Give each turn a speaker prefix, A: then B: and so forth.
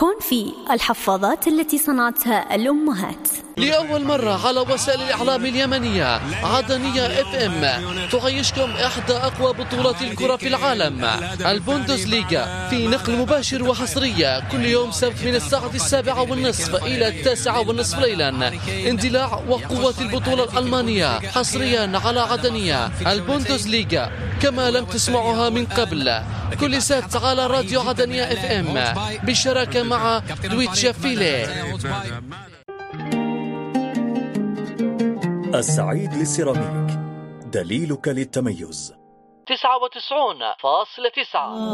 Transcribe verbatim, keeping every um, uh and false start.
A: كونفي، الحفاضات التي صنعتها الأمهات.
B: لأول مرة على وسائل الإعلام اليمنية عدنية اف ام تعيشكم إحدى أقوى بطولات الكرة في العالم، البوندسليغا، في نقل مباشر وحصرية كل يوم سبت من الساعة السابعة والنصف إلى التاسعة والنصف ليلا. اندلاع وقوة البطولة الألمانية حصريا على عدنية، البوندسليغا كما لم تسمعها من قبل، كل سبت على راديو عدنية اف ام بالشراكة مع دويتش فيلي.
C: السعيد للسيراميك، دليلك للتميز.
B: تسعة وتسعون فاصلة تسعة